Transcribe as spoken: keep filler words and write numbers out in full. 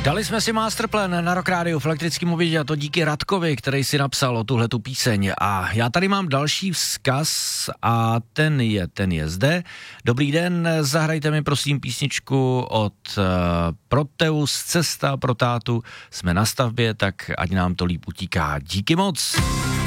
Dali jsme si Masterplan na Rock Radio v Elektrickém obědě a to díky Radkovi, který si napsal o tuhletu píseň. A já tady mám další vzkaz a ten je, ten je zde. Dobrý den, zahrajte mi prosím písničku od uh, Proteus, Cesta pro tátu. Jsme na stavbě, tak ať nám to líp utíká. Díky moc.